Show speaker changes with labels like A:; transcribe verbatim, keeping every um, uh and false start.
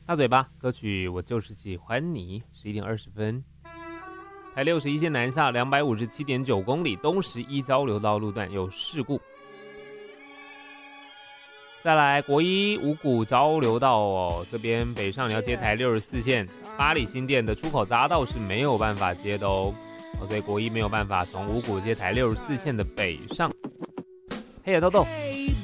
A: 大嘴巴歌曲我就是喜欢你，十一点二十分。台六十一线南下两百五十七点九公里，东十一交流道路段有事故。再来国一五股交流道哦，这边北上你要接台六十四线，八里新店的出口匝道是没有办法接的哦，哦所以国一没有办法从五股接台六十四线的北上。黑眼豆豆